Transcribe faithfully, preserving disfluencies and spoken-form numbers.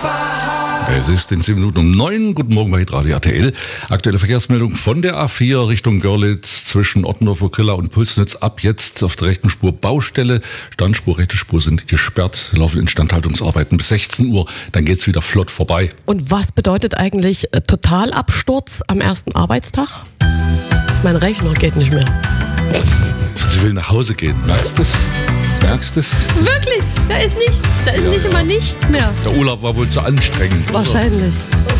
Es ist in zehn Minuten um neun. Guten Morgen bei Hitradio R T L. Aktuelle Verkehrsmeldung von der A vier Richtung Görlitz zwischen Ottendorf-Okrilla und Pulsnitz. Ab jetzt auf der rechten Spur Baustelle. Standspur, rechte Spur sind gesperrt. Laufen Instandhaltungsarbeiten bis sechzehn Uhr. Dann geht's wieder flott vorbei. Und was bedeutet eigentlich äh, Totalabsturz am ersten Arbeitstag? Mein Rechner geht nicht mehr. Sie will nach Hause gehen. Merkst du es? Merkst du es? Wirklich? Da ist nichts. Da ist Ja, nicht ja. immer nichts mehr. Der Urlaub war wohl zu anstrengend. Wahrscheinlich. Oder?